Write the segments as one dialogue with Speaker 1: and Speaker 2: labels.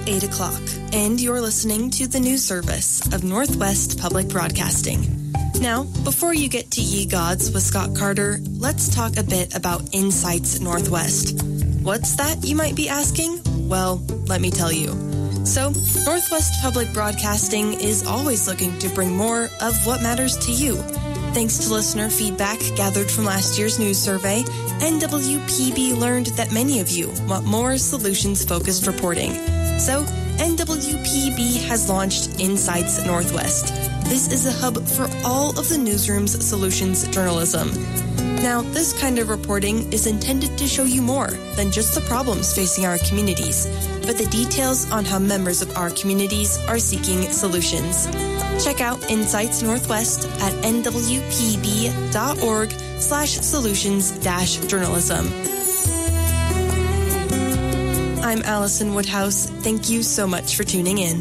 Speaker 1: 8 o'clock, and you're listening to the news service of Northwest Public Broadcasting. Now, before you get to Ye Gods with Scott Carter, let's talk a bit about Insights Northwest. What's that, you might be asking? Well, let me tell you. So, Northwest Public Broadcasting is always looking to bring more of what matters to you. Thanks to listener feedback gathered from last year's news survey, NWPB learned that many of you want more solutions-focused reporting. So, NWPB has launched Insights Northwest. This is a hub for all of the newsroom's solutions journalism. Now, this kind of reporting is intended to show you more than just the problems facing our communities, but the details on how members of our communities are seeking solutions. Check out Insights Northwest at nwpb.org/solutions-journalism. I'm Allison Woodhouse. Thank you so much for tuning in.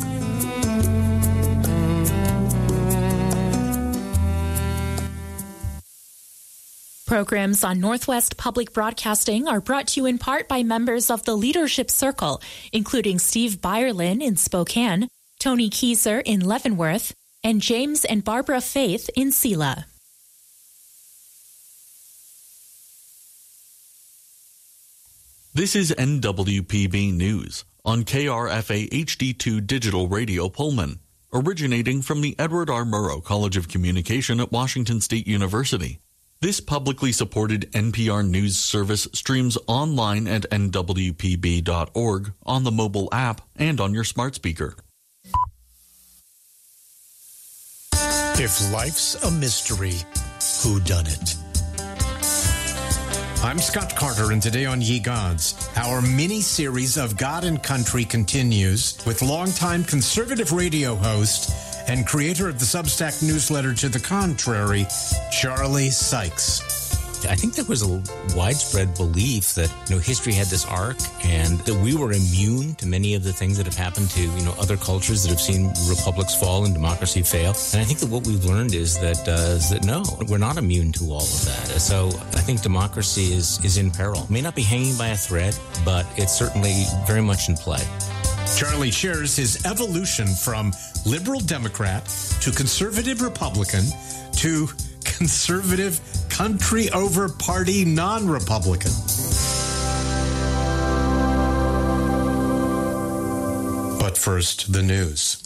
Speaker 2: Programs on Northwest Public Broadcasting are brought to you in part by members of the Leadership Circle, including Steve Byerlin in Spokane, Tony Kieser in Leavenworth, and James and Barbara Faith in Selah.
Speaker 3: This is NWPB News on KRFA HD2 Digital Radio Pullman, originating from the Edward R. Murrow College of Communication at Washington State University. This publicly supported NPR News service streams online at nwpb.org, on the mobile app, and on your smart speaker.
Speaker 4: If life's a mystery, whodunit? I'm Scott Carter, and today on Ye Gods, our mini-series of God and Country continues with longtime conservative radio host and creator of the Substack newsletter To the Contrary, Charlie Sykes.
Speaker 5: I think there was a widespread belief that, history had this arc and that we were immune to many of the things that have happened to, other cultures that have seen republics fall and democracy fail. And I think that what we've learned is that no, we're not immune to all of that. So I think democracy is in peril. It may not be hanging by a thread, but it's certainly very much in play.
Speaker 4: Charlie shares his evolution from liberal Democrat to conservative Republican to conservative country over party non-Republican. But first, the news.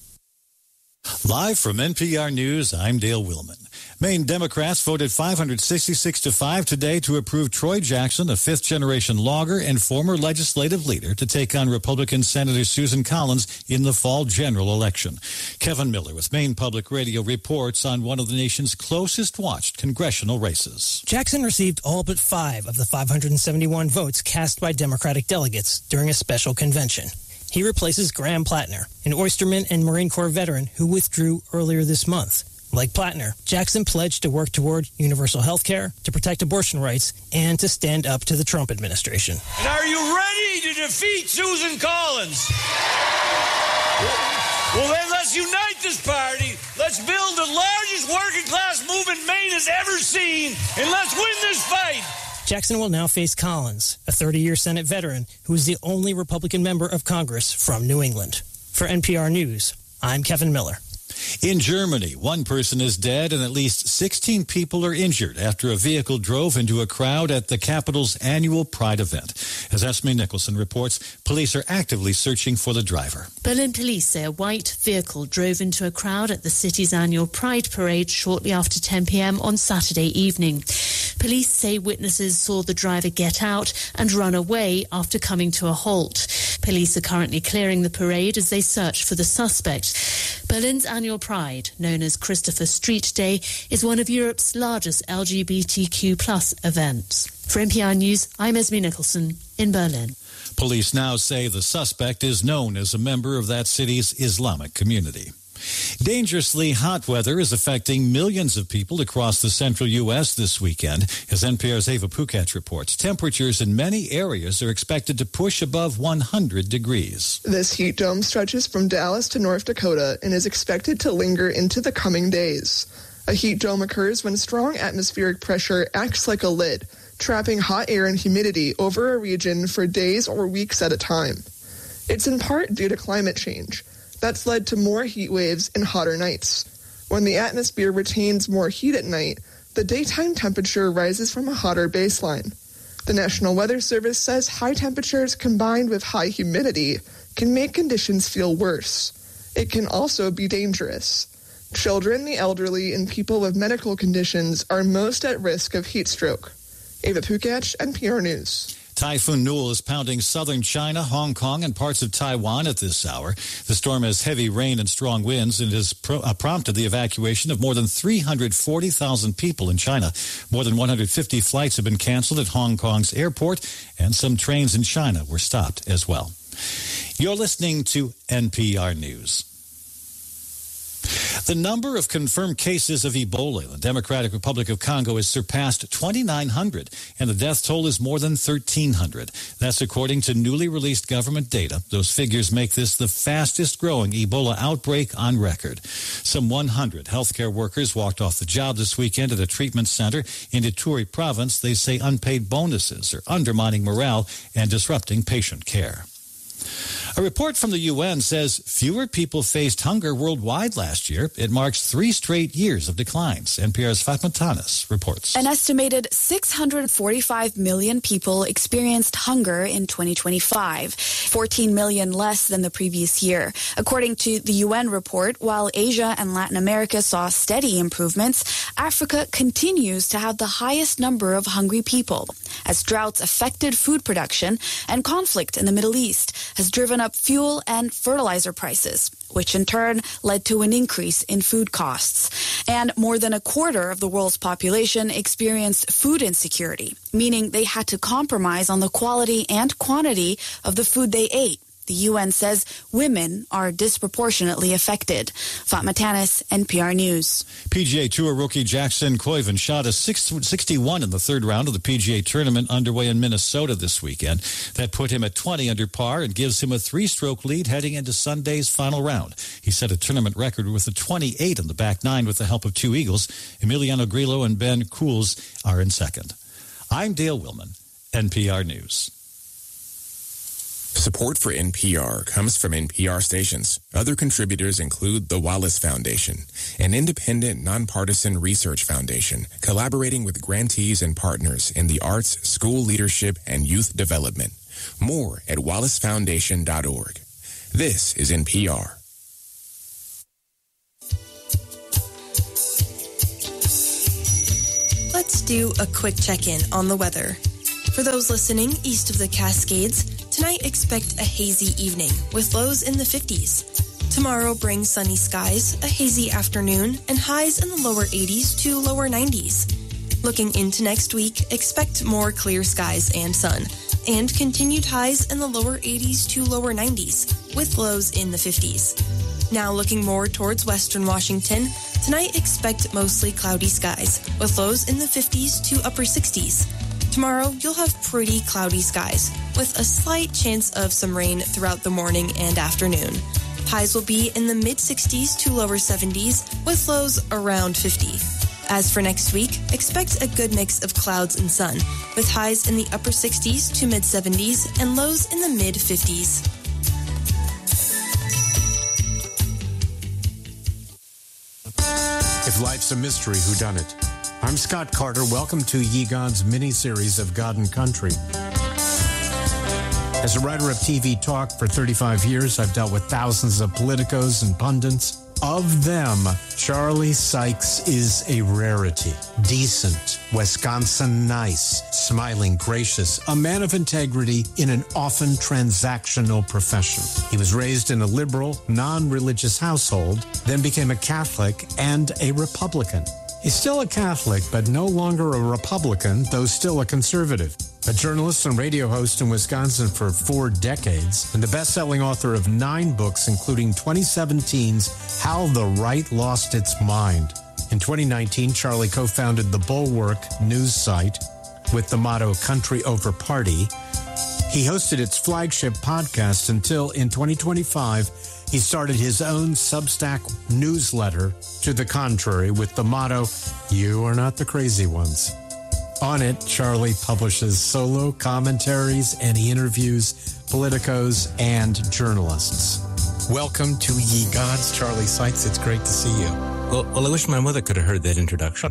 Speaker 6: Live from NPR News, I'm Dale Willman. Maine Democrats voted 566-5 today to approve Troy Jackson, a fifth-generation logger and former legislative leader, to take on Republican Senator Susan Collins in the fall general election. Kevin Miller with Maine Public Radio reports on one of the nation's closest-watched congressional races.
Speaker 7: Jackson received all but 5 of the 571 votes cast by Democratic delegates during a special convention. He replaces Graham Plattner, an Oysterman and Marine Corps veteran who withdrew earlier this month. Like Plattner, Jackson pledged to work toward universal health care, to protect abortion rights, and to stand up to the Trump administration.
Speaker 8: And are you ready to defeat Susan Collins? Well, then let's unite this party. Let's build the largest working class movement Maine has ever seen, and let's win this fight.
Speaker 7: Jackson will now face Collins, a 30-year Senate veteran who is the only Republican member of Congress from New England. For NPR News, I'm Kevin Miller.
Speaker 6: In Germany, one person is dead and at least 16 people are injured after a vehicle drove into a crowd at the capital's annual Pride event. As Esme Nicholson reports, police are actively searching for the driver.
Speaker 9: Berlin police say a white vehicle drove into a crowd at the city's annual Pride parade shortly after 10 p.m. on Saturday evening. Police say witnesses saw the driver get out and run away after coming to a halt. Police are currently clearing the parade as they search for the suspect. Berlin's annual Pride, known as Christopher Street Day, is one of Europe's largest LGBTQ+ events. For NPR News, I'm Esme Nicholson in Berlin.
Speaker 6: Police now say the suspect is known as a member of that city's Islamic community. Dangerously hot weather is affecting millions of people across the central U.S. this weekend. As NPR's Ava Pukach reports, temperatures in many areas are expected to push above 100 degrees.
Speaker 10: This heat dome stretches from Dallas to North Dakota and is expected to linger into the coming days. A heat dome occurs when strong atmospheric pressure acts like a lid, trapping hot air and humidity over a region for days or weeks at a time. It's in part due to climate change. That's led to more heat waves and hotter nights. When the atmosphere retains more heat at night, the daytime temperature rises from a hotter baseline. The National Weather Service says high temperatures combined with high humidity can make conditions feel worse. It can also be dangerous. Children, the elderly, and people with medical conditions are most at risk of heat stroke. Ava Pukach, NPR News.
Speaker 6: Typhoon Newell is pounding southern China, Hong Kong, and parts of Taiwan at this hour. The storm has heavy rain and strong winds and has prompted the evacuation of more than 340,000 people in China. More than 150 flights have been canceled at Hong Kong's airport, and some trains in China were stopped as well. You're listening to NPR News. The number of confirmed cases of Ebola in the Democratic Republic of Congo has surpassed 2,900, and the death toll is more than 1,300. That's according to newly released government data. Those figures make this the fastest growing Ebola outbreak on record. Some 100 healthcare workers walked off the job this weekend at a treatment center in Ituri province. They say unpaid bonuses are undermining morale and disrupting patient care. A report from the UN says fewer people faced hunger worldwide last year. It marks 3 straight years of declines. NPR's Fatma Tanis reports.
Speaker 11: An estimated 645 million people experienced hunger in 2025, 14 million less than the previous year. According to the UN report, while Asia and Latin America saw steady improvements, Africa continues to have the highest number of hungry people, as droughts affected food production and conflict in the Middle East has driven up fuel and fertilizer prices, which in turn led to an increase in food costs. And more than a quarter of the world's population experienced food insecurity, meaning they had to compromise on the quality and quantity of the food they ate. The UN says women are disproportionately affected. Fatma Tanis, NPR News.
Speaker 6: PGA Tour rookie Jackson Koiven shot a 61 in the third round of the PGA tournament underway in Minnesota this weekend. That put him at 20 under par and gives him a 3-stroke lead heading into Sunday's final round. He set a tournament record with a 28 in the back nine with the help of 2 eagles. Emiliano Grillo and Ben Cools are in second. I'm Dale Willman, NPR News.
Speaker 12: Support for NPR comes from NPR stations. Other contributors include the Wallace Foundation, an independent, nonpartisan research foundation collaborating with grantees and partners in the arts, school leadership, and youth development. More at wallacefoundation.org. This is NPR.
Speaker 1: Let's do a quick check-in on the weather. For those listening east of the Cascades, tonight expect a hazy evening with lows in the 50s. Tomorrow brings sunny skies, a hazy afternoon, and highs in the lower 80s to lower 90s. Looking into next week, expect more clear skies and sun, and continued highs in the lower 80s to lower 90s, with lows in the 50s. Now looking more towards western Washington, tonight expect mostly cloudy skies, with lows in the 50s to upper 60s. Tomorrow, you'll have pretty cloudy skies, with a slight chance of some rain throughout the morning and afternoon. Highs will be in the mid-60s to lower 70s, with lows around 50. As for next week, expect a good mix of clouds and sun, with highs in the upper 60s to mid-70s and lows in the mid-50s.
Speaker 4: If life's a mystery, whodunit? I'm Scott Carter. Welcome to Ye Gods mini-series of God and Country. As a writer of TV talk for 35 years, I've dealt with thousands of politicos and pundits. Of them, Charlie Sykes is a rarity. Decent, Wisconsin nice, smiling, gracious, a man of integrity in an often transactional profession. He was raised in a liberal, non-religious household, then became a Catholic and a Republican. He's still a Catholic, but no longer a Republican, though still a conservative. A journalist and radio host in Wisconsin for 4 decades, and the best-selling author of 9 books, including 2017's How the Right Lost Its Mind. In 2019, Charlie co-founded the Bulwark news site with the motto Country Over Party. He hosted its flagship podcast until in 2025, he started his own Substack newsletter to the contrary with the motto, You Are Not the Crazy Ones. On it, Charlie publishes solo commentaries and he interviews politicos and journalists. Welcome to Ye Gods, Charlie Sykes. It's great to see you.
Speaker 5: Well, I wish my mother could have heard that introduction.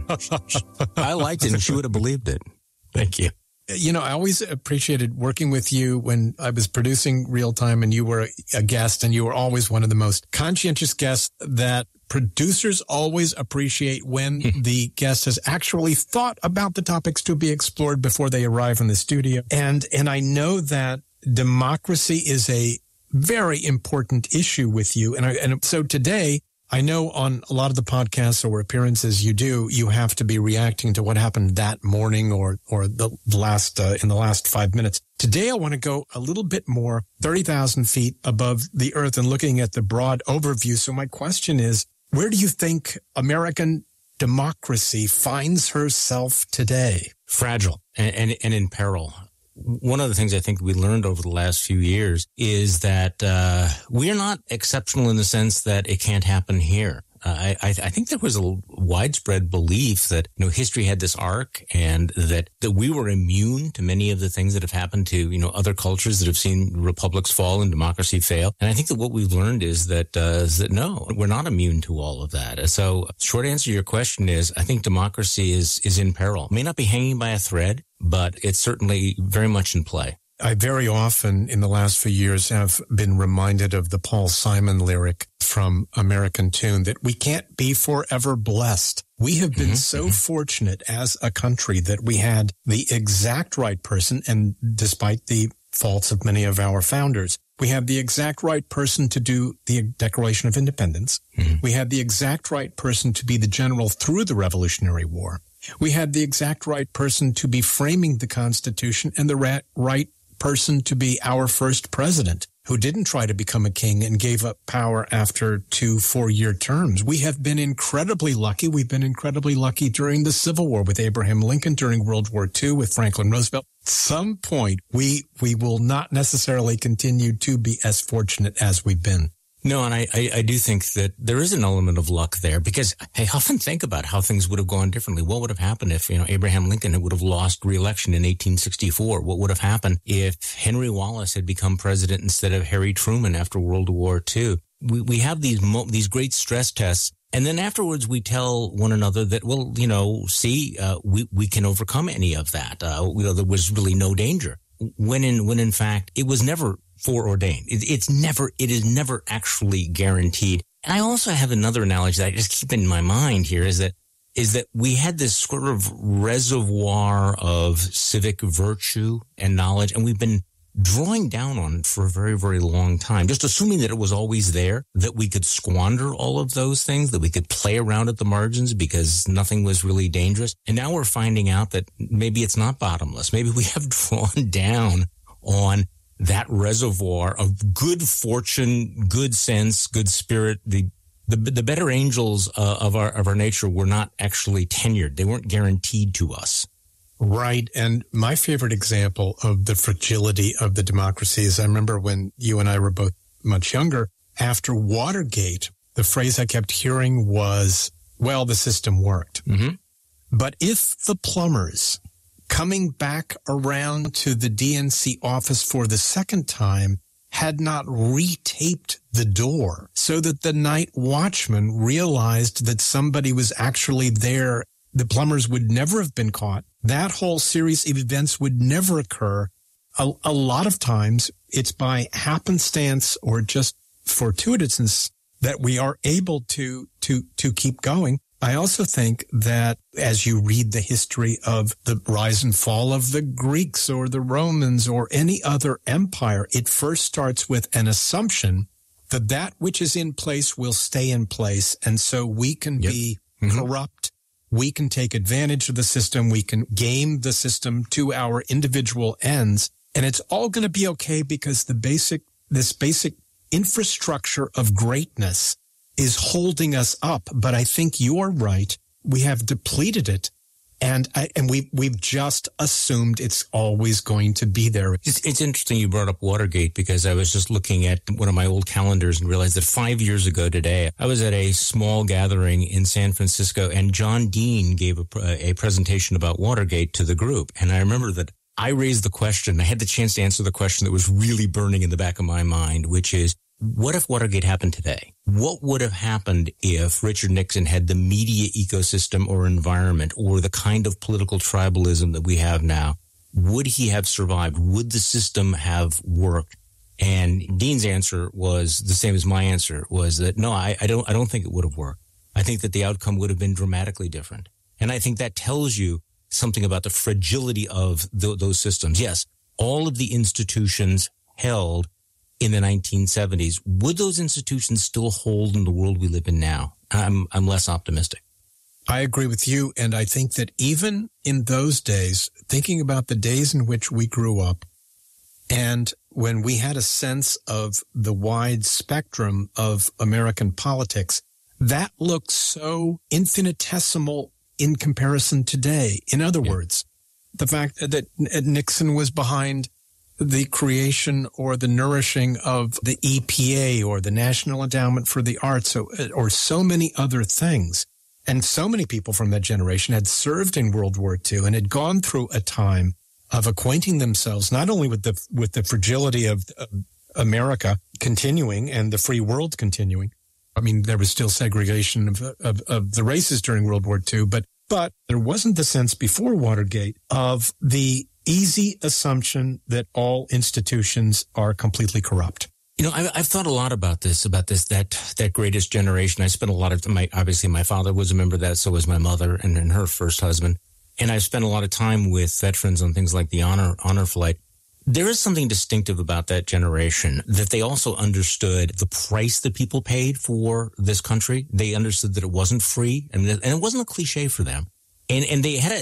Speaker 5: I liked it and she would have believed it. Thank you.
Speaker 4: You know, I always appreciated working with you when I was producing Real Time and you were a guest, and you were always one of the most conscientious guests that producers always appreciate when the guest has actually thought about the topics to be explored before they arrive in the studio. And I know that democracy is a very important issue with you. And so today, I know on a lot of the podcasts or appearances you do, you have to be reacting to what happened that morning or the last, in the last 5 minutes. Today, I want to go a little bit more 30,000 feet above the earth and looking at the broad overview. So my question is, where do you think American democracy finds herself today?
Speaker 5: Fragile and in peril. One of the things I think we learned over the last few years is that we are not exceptional in the sense that it can't happen here. I think there was a widespread belief that, history had this arc and that we were immune to many of the things that have happened to, other cultures that have seen republics fall and democracy fail. And I think that what we've learned is that no, we're not immune to all of that. So short answer to your question is, I think democracy is in peril. It may not be hanging by a thread, but it's certainly very much in play.
Speaker 4: I very often in the last few years have been reminded of the Paul Simon lyric from American Tune that we can't be forever blessed. We have been so fortunate as a country that we had the exact right person, and despite the faults of many of our founders, we have the exact right person to do the Declaration of Independence. We had the exact right person to be the general through the Revolutionary War. We had the exact right person to be framing the Constitution and the right person to be our first president, who didn't try to become a king and gave up power after 2 4-year terms. We have been incredibly lucky. We've been incredibly lucky during the Civil War with Abraham Lincoln, during World War II with Franklin Roosevelt. At some point, we will not necessarily continue to be as fortunate as we've been.
Speaker 5: No, and I do think that there is an element of luck there, because I often think about how things would have gone differently. What would have happened if, Abraham Lincoln would have lost re-election in 1864? What would have happened if Henry Wallace had become president instead of Harry Truman after World War II? We have these great stress tests, and then afterwards we tell one another that, we can overcome any of that. There was really no danger. When in fact it was never foreordained. It is never actually guaranteed. And I also have another analogy that I just keep in my mind here is that we had this sort of reservoir of civic virtue and knowledge, and we've been drawing down on it for a very, very long time, just assuming that it was always there, that we could squander all of those things, that we could play around at the margins because nothing was really dangerous. And now we're finding out that maybe it's not bottomless. Maybe we have drawn down on that reservoir of good fortune, good sense, good spirit. The better angels of our nature were not actually tenured. They weren't guaranteed to us.
Speaker 4: Right. And my favorite example of the fragility of the democracy is I remember when you and I were both much younger, after Watergate, the phrase I kept hearing was, well, the system worked. But if the plumbers coming back around to the DNC office for the second time had not retaped the door so that the night watchman realized that somebody was actually there, the plumbers would never have been caught. That whole series of events would never occur. A lot of times it's by happenstance or just fortuitousness that we are able to keep going. I also think that as you read the history of the rise and fall of the Greeks or the Romans or any other empire, it first starts with an assumption that that which is in place will stay in place. And so we can be corrupt. We can take advantage of the system. We can game the system to our individual ends. And it's all going to be okay because this basic infrastructure of greatness is holding us up. But I think you're right. We have depleted it. And we've just assumed it's always going to be there.
Speaker 5: It's interesting you brought up Watergate, because I was just looking at one of my old calendars and realized that 5 years ago today, I was at a small gathering in San Francisco, and John Dean gave a presentation about Watergate to the group. And I remember that I raised the question, I had the chance to answer the question that was really burning in the back of my mind, which is, what if Watergate happened today? What would have happened if Richard Nixon had the media ecosystem or environment or the kind of political tribalism that we have now? Would he have survived? Would the system have worked? And Dean's answer was the same as my answer, was that no, I don't think it would have worked. I think that the outcome would have been dramatically different. And I think that tells you something about the fragility of those systems. Yes, all of the institutions held in the 1970s, would those institutions still hold in the world we live in now? I'm less optimistic.
Speaker 4: I agree with you. And I think that even in those days, thinking about the days in which we grew up, and when we had a sense of the wide spectrum of American politics, that looks so infinitesimal in comparison today. In other words, the fact that Nixon was behind the creation or the nourishing of the EPA or the National Endowment for the Arts or so many other things. And so many people from that generation had served in World War II and had gone through a time of acquainting themselves not only with the fragility of America continuing and the free world continuing. I mean, there was still segregation of the races during World War II, but there wasn't the sense before Watergate of the easy assumption that all institutions are completely corrupt.
Speaker 5: You know, I've thought a lot about that greatest generation. I spent a lot of time, obviously my father was a member of that, so was my mother and her first husband. And I've spent a lot of time with veterans on things like the honor flight. There is something distinctive about that generation, that they also understood the price that people paid for this country. They understood that it wasn't free, and it wasn't a cliche for them. And they had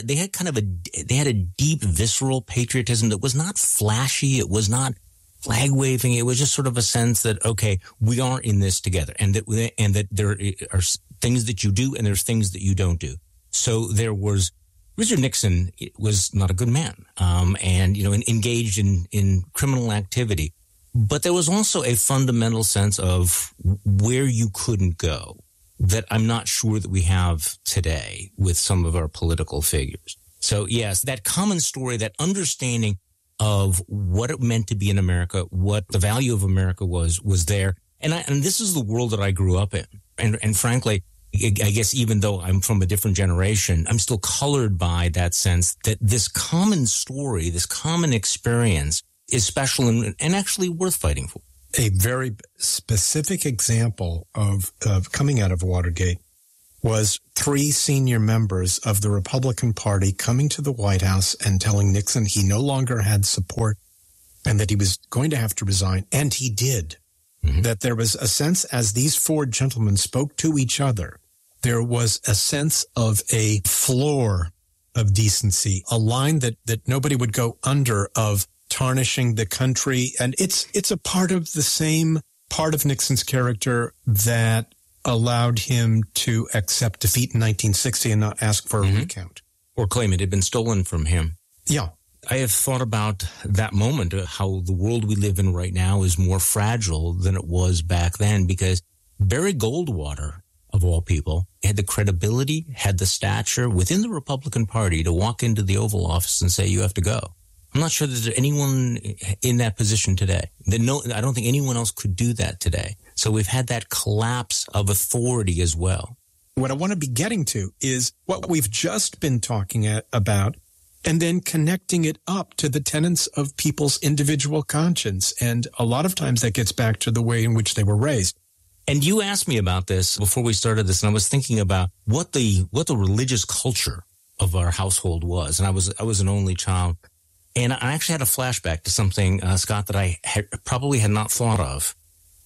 Speaker 5: a deep visceral patriotism that was not flashy. It was not flag waving. It was just sort of a sense that, okay, we are in this together, and that there are things that you do and there's things that you don't do. So there was, Richard Nixon was not a good man, and, engaged in criminal activity. But there was also a fundamental sense of where you couldn't go that I'm not sure that we have today with some of our political figures. So yes, that common story, that understanding of what it meant to be in America, what the value of America was there. And this is the world that I grew up in. And frankly, I guess even though I'm from a different generation, I'm still colored by that sense that this common story, this common experience is special and actually worth fighting for.
Speaker 4: A very specific example of coming out of Watergate was 3 senior members of the Republican Party coming to the White House and telling Nixon he no longer had support and that he was going to have to resign. And he did. Mm-hmm. That there was a sense, as these 4 gentlemen spoke to each other, there was a sense of a floor of decency, a line that nobody would go under, of tarnishing the country. And it's a part of the same part of Nixon's character that allowed him to accept defeat in 1960 and not ask for a recount.
Speaker 5: Or claim it had been stolen from him.
Speaker 4: Yeah.
Speaker 5: I have thought about that moment, how the world we live in right now is more fragile than it was back then, because Barry Goldwater, of all people, had the credibility, had the stature within the Republican Party to walk into the Oval Office and say, you have to go. I'm not sure that there's anyone in that position today. I don't think anyone else could do that today. So we've had that collapse of authority as well.
Speaker 4: What I want to be getting to is what we've just been talking about, and then connecting it up to the tenets of people's individual conscience. And a lot of times that gets back to the way in which they were raised.
Speaker 5: And you asked me about this before we started this, and I was thinking about what the religious culture of our household was. And I was an only child. And I actually had a flashback to something, Scott, that I probably had not thought of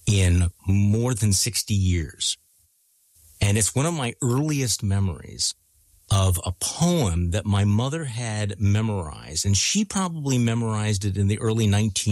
Speaker 5: in more than 60 years. And it's one of my earliest memories of a poem that my mother had memorized. And she probably memorized it in the early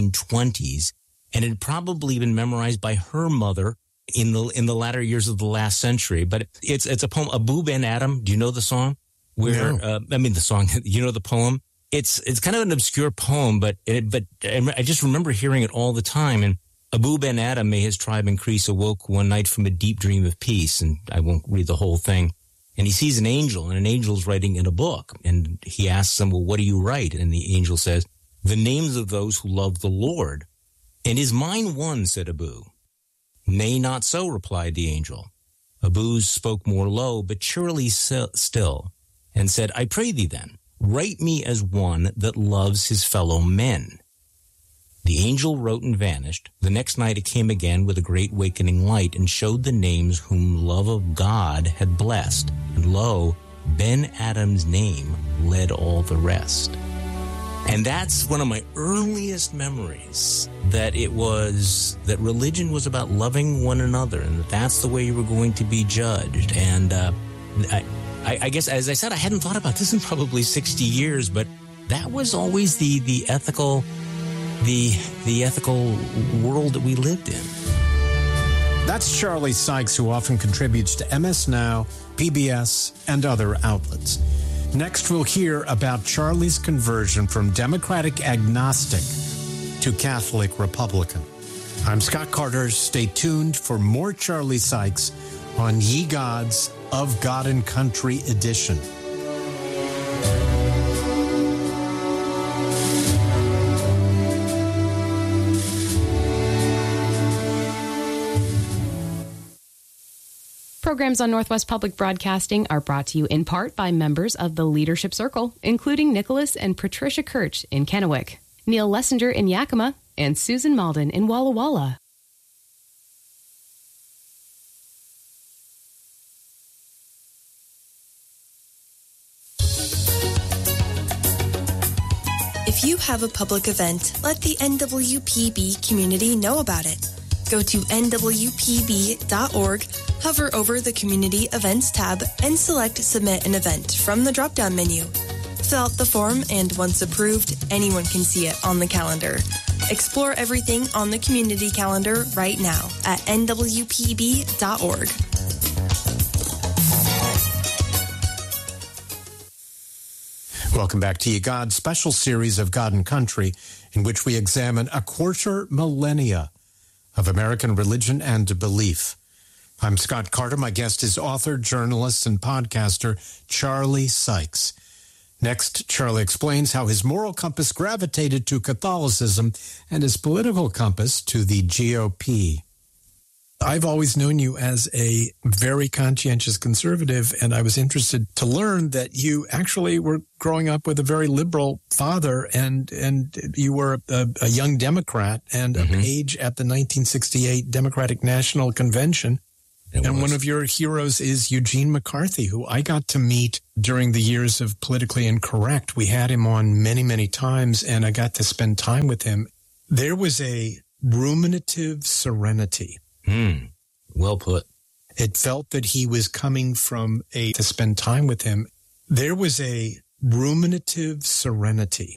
Speaker 5: 1920s. And it had probably been memorized by her mother in the latter years of the last century. But it's a poem, Abu Ben Adam. Do you know the song? where, the song, you know the poem? It's kind of an obscure poem, but I just remember hearing it all the time. And Abu Ben Adam, may his tribe increase, awoke one night from a deep dream of peace. And I won't read the whole thing. And he sees an angel, and an angel's writing in a book. And he asks him, well, what do you write? And the angel says, the names of those who love the Lord. And is mine one, said Abu. Nay, not so, replied the angel. Abu spoke more low, but surely still, and said, I pray thee then, write me as one that loves his fellow men. The angel wrote and vanished. The next night it came again with a great wakening light and showed the names whom love of God had blessed. And lo, Ben Adam's name led all the rest. And that's one of my earliest memories, that religion was about loving one another, and that's the way you were going to be judged. And I guess, as I said, I hadn't thought about this in probably 60 years, but that was always the ethical world that we lived in.
Speaker 4: That's Charlie Sykes, who often contributes to MS Now, PBS, and other outlets. Next, we'll hear about Charlie's conversion from Democratic agnostic to Catholic Republican. I'm Scott Carter. Stay tuned for more Charlie Sykes on Ye Gods of God and Country edition.
Speaker 13: Programs on Northwest Public Broadcasting are brought to you in part by members of the Leadership Circle, including Nicholas and Patricia Kirch in Kennewick, Neil Lessinger in Yakima, and Susan Malden in Walla Walla.
Speaker 1: If you have a public event, let the NWPB community know about it. Go to nwpb.org, hover over the Community Events tab, and select Submit an Event from the drop-down menu. Fill out the form, and once approved, anyone can see it on the calendar. Explore everything on the community calendar right now at nwpb.org.
Speaker 4: Welcome back to Ye God's special series of God and Country, in which we examine a quarter millennia of American religion and belief. I'm Scott Carter. My guest is author, journalist, and podcaster Charlie Sykes. Next, Charlie explains how his moral compass gravitated to Catholicism and his political compass to the GOP. I've always known you as a very conscientious conservative, and I was interested to learn that you actually were growing up with a very liberal father, and you were a young Democrat and a page at the 1968 Democratic National Convention. And one of your heroes is Eugene McCarthy, who I got to meet during the years of Politically Incorrect. We had him on many, many times, and I got to spend time with him. There was a ruminative serenity.
Speaker 5: Well put.
Speaker 4: It felt that he was coming from to spend time with him. There was a ruminative serenity.